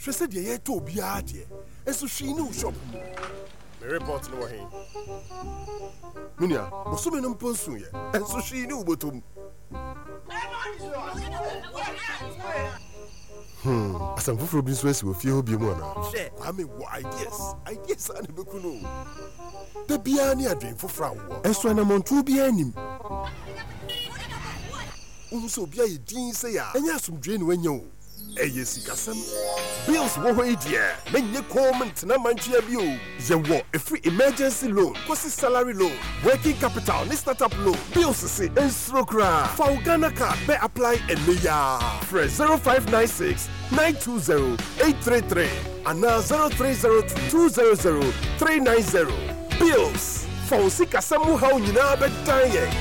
She said ye to be hard, and so she knew shop. My report no way. Minia, was so many ponsu, and so she knew but as I'm for business with you, be more. I mean, ideas, and the Bukuno. The Biani dream for Frau, and so I'm on 2 Bianim. So be a dean say, and yes, some drain when you. Yes, bills were dear. When you comment, na manchia bio. You want a free emergency loan, cost salary loan, working capital, ni startup loan. Bills say and strokra. For Ghana card, be apply and ya. Fresh 0596 920 833 and now 0302 200 390. Bills for Sika Samu how you know better.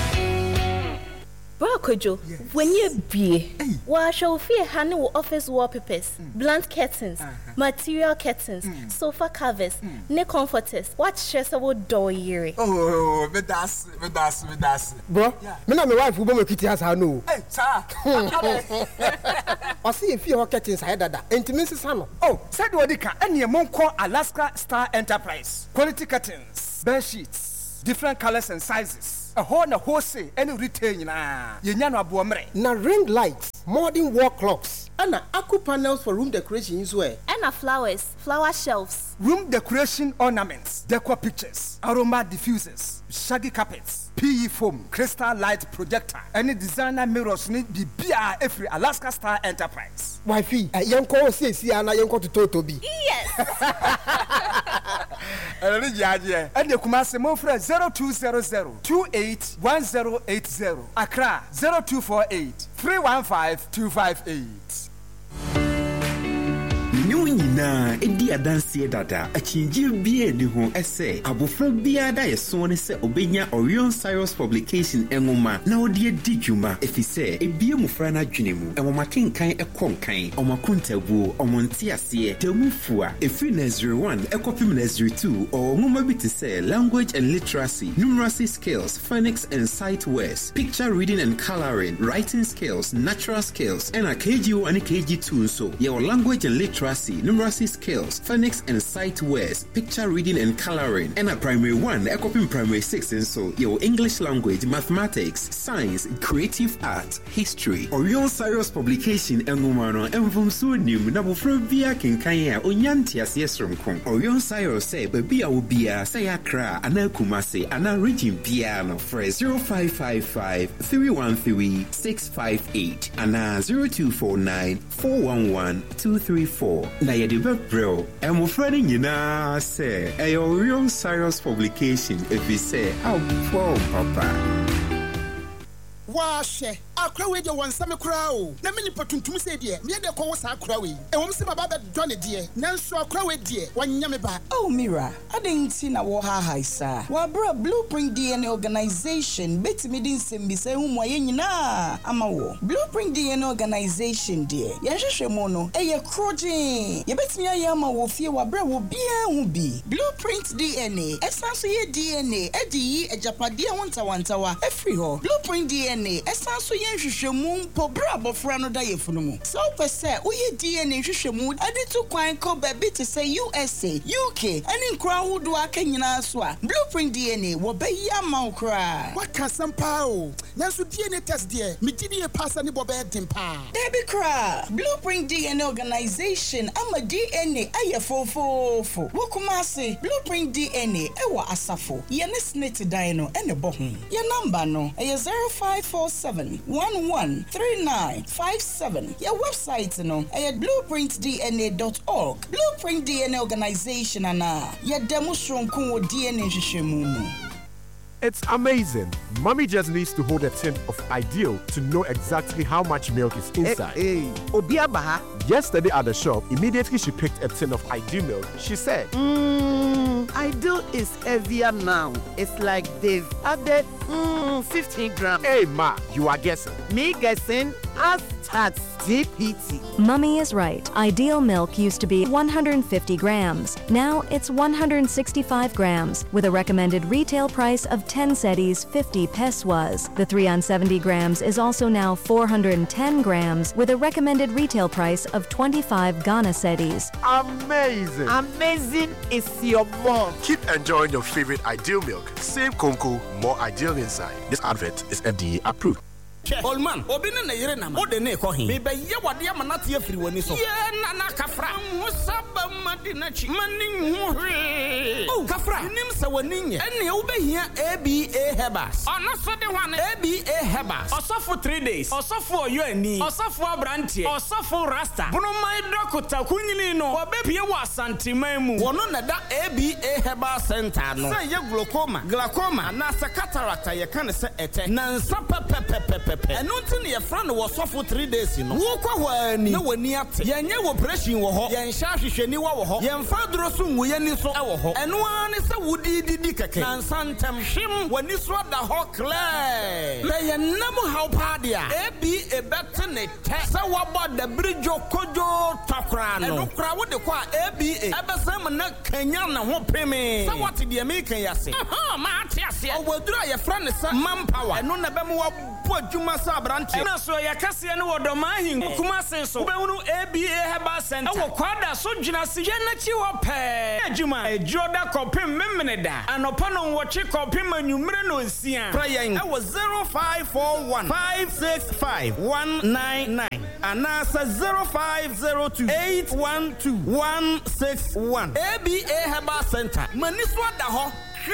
Kojo, when you be, why shall fear handle office wallpapers, blunt curtains, material curtains, sofa covers, ne comforters, what stress about door year? Oh, but that's. Bro, me na my wife who be kitty has no. Hey, sir. I see if you curtains inside that. Intimacy sano. Oh, said what they can. Any among call Alaska Star Enterprise. Quality curtains, bed sheets, different colors and sizes. A whole say any retail na ring lights, modern wall clocks, and aqua panels for room decoration as well. And flowers, flower shelves, room decoration ornaments, decor pictures, aroma diffusers, shaggy carpets, PE foam, crystal light projector, any designer mirrors need the BR every Alaska Star Enterprise. Wifey, a young call says here and I young to Totobi. Yes. And the Kumasi Mofre 0200 281080 Accra 0248 315 258. Nyina edi adanse dada achinji bia ni ho ese abofra bia da yeso ne se obenya Orion Cyrus publication enwoma na odi edidwuma efise ebie mufra na dwene mu enwoma kenkan ekonkan omakontabu omonti ase temufua efi nursery 1 ekopim nursery 2 onwoma bi te se language and literacy numeracy skills phonics and sight words picture reading and coloring writing skills natural skills and KG1 and KG2 so your language and literacy numeracy skills, phonics and sight words, picture reading and coloring. And a primary 1, ekopim primary 6 and so your English language, mathematics, science, creative art, history. Orion Cyrus publication engumano envum so nim na bofra bia kenkanya onyanti asesrom kon. Orion Cyrus say baby a wo bia say Accra ana Kumasi ana region bia no fresh 0555 313 658 ana 0249 411 234. Na yedibe bro emofrani nyina say Orion Cyrus publication if you say how papa Washe akra we de wansame kura o na meni patuntum se de me de ko wasa akra we e wom se baba be dwane de nanso akra we de wanya me ba. Oh Mira, adenti na wo ha haisa wa bra Blueprint DNA organization betimi din sembi se hu mo ye nyina ama wo Blueprint DNA organization de ye hwehwe mo no eye kroje ye betimi aye ama wo fie wa bra wo bia hu bi Blueprint DNA esanso ye DNA edi yi ejapade wontawantawa efri ho Blueprint DNA esanso ye hwehwemu po bra bofra no da yefunu mu so pese wo ye DNA hwehwemu ade to kwan ko ba bi te say USA UK ani nkra wodo aka nyina so a Blueprint DNA wo ba ya ma nkra waka sampa o nanso DNA test de me gidi e passa ni bo be dempa Debbie Kra Blueprint DNA organization ama DNA aye fofofo wo kuma se Blueprint DNA e wo asafo ye ne snit dan no ene bo ho ye number no e 0547 113957 your website no blueprintdna.org Blueprint DNA organization ana your demonstration wo DNA hwehwemu. It's amazing. Mommy just needs to hold a tin of Ideal to know exactly how much milk is inside. Yesterday at the shop, immediately she picked a tin of Ideal milk. She said, Ideal is heavier now. It's like they've added 15 grams. Hey, Ma, you are guessing. Me guessing? #TPT. Mummy is right. Ideal milk used to be 150 grams. Now it's 165 grams with a recommended retail price of 10 cedis 50 pesos. The 3 on 70 grams is also now 410 grams with a recommended retail price of 25 Ghana cedis. Amazing. Amazing is your mom. Keep enjoying your favorite Ideal milk. Same Conco, more Ideal inside. This advert is FDA approved. Olman, obinna na yire na ma. Ode na ekohin. Me be ye wade amanate afiri wani so. Ye na na kafra. Musaba madina chi. Mani hwe. Oh, kafra. Nim sa wani nye. Ene wo behia ABA Hebas. Ono so de wan ABA Hebas. Osofo 3 days. Osofo oyo ani. Osofo abrantie. Osofo rasta. Bunu mai dokota kunyini no. Obepie wa santiman mu. Wono na da ABA Hebas Center no. Say ye glaucoma na sa cataract ye kan se ete. Na nsa pepepepepe. And until your friend was off for 3 days, you know. Walk away, no one near Yan operation war, Yan Shashi, Yan Fadro soon, we any so our and one is a woody dickake, and Santam Shim when this was the hawk clay. Lay a number how padia, be a better net, so about the bridge of Kojo Takran, and no crowd the qua ABA, Abasam, Kenyan, and won't pay me. So what did you make? I say, Matias, I will draw your friend, manpower, and none of them will put you. Branche na so ya kase ne wodomahin kuma senso ubehunu ABA Herbal Center awo kwada so dwina se ye na chi wo pe adwuma ejoda kopim memene da anopa no woche kopim anwumre no nsia prayen awo 0541 565 199 anasa 0502 812 161 ABA Herbal Center maniswa da ho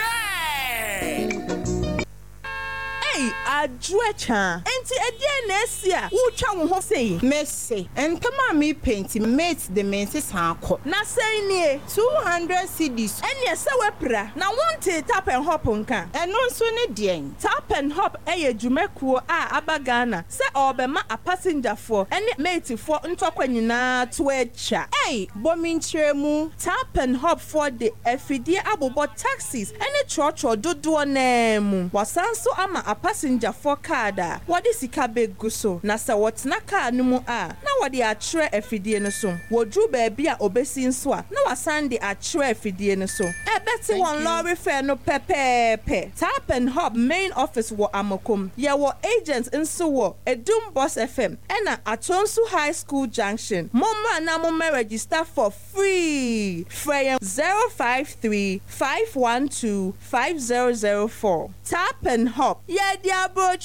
Adwecha enti edie na esia wo twa wo ho sei Messi entama mi paint mate the menses hanko na sei nie 200 cedis ene se wepra na wonte tap and hop nka eno nso ne den tap and hop eye dwumekuo a abagana se obema a passenger for ene mate for ntokwa nyina to echa bomi nkyeremu tap and hop for the efidie abobo taxis ene chocho dodo na mu wasanso ama passenger for kada what is sika begu so na sa wotna car no mu a na wode akyerɛ afidie no so wodru baabi a obesi nso a na wasande akyerɛ afidie no so ebeti won lorry fare no pepepe tap and hop main office wo Amokom ye wo agents nso wo Edum Boss FM ena Atonsu High School Junction momma na momma register for free free 053 512 5004 tap and hop Diabo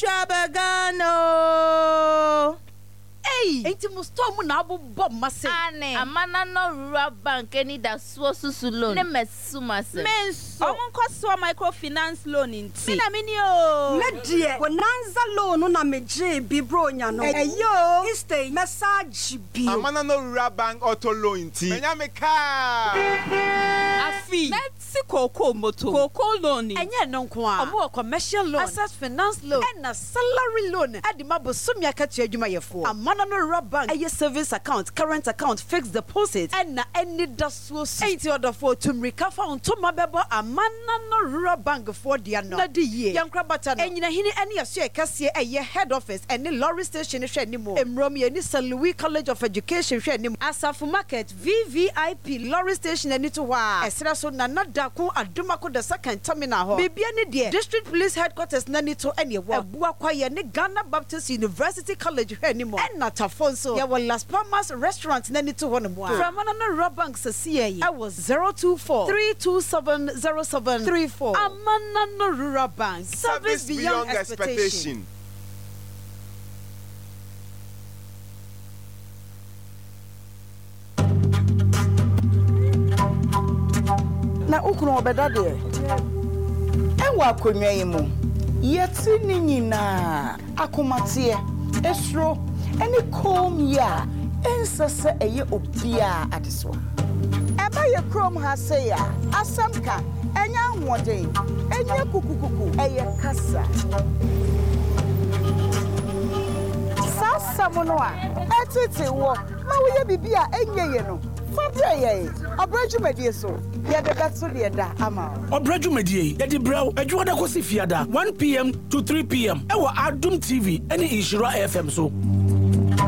Chabagano. Hey, enti mustomu na abu bob mase. Ane. Amana no rural bank any da susu loan. Ne mesuma se. Menso. Omo kwaso microfinance loan inti. Mina mini o. Me die. Bonanza loan na meje bi bro nya no. Eyo. Istay message bi. Amana no rural bank auto loan inti. Menya me car. Afi. Let's Coco moto. Coco loan. Enye no nko a. Omo commercial loan. Access finance loan. And a salary loan. Adima bosumi akatua adwuma yefo. Amana no rural bank. Eye savings account, current account, fixed deposit. And na any dasuo. 80 order for to recover on to mabebo Amana no rural bank for dia no. Na di ye. Yankra bata no. Enyina hini any aso ekase eye head office any lorry station hwe ni mo. Emrom ye ni St. Louis College of Education hwe ni mo. Asafu Market VVIP lorry station ani to wa. Esra so na nadako adumako the second terminal ho. Bibia ni de district police headquarters nani to any wo. Ebua kwa ye ni Ghana Baptist University College hwe ni mo. Na tafonso ya wa Las Palmas restaurant nani to one mo. From Amana rural bank sesiye. I was 024 327 0734. Amana no rural bank. Service beyond expectation. Na ukunu obeda de enwa akonwa yi mu yeti ni nyina akomate esro eni kom ya ensese eye obia adeso eba ye krom ha se ya asamka enya nwode enya kukukuku eye kasa sasa mono a etete wo ma wo ye bibia enye ye no fabra ye obrajumedie so ya de gatso de da ama obrajumedie ya di braw adwoda ko si fiada 1 p.m. to 3 p.m. ewa Adum TV eni Ishira FM so